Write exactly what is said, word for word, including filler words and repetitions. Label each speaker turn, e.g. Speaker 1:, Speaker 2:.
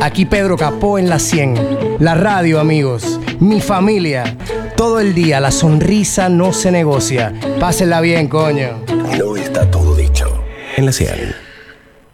Speaker 1: Aquí Pedro Capó en la cien. La radio, amigos. Mi familia. Todo el día la sonrisa no se negocia. Pásenla bien, coño.
Speaker 2: No está todo dicho. En la cien.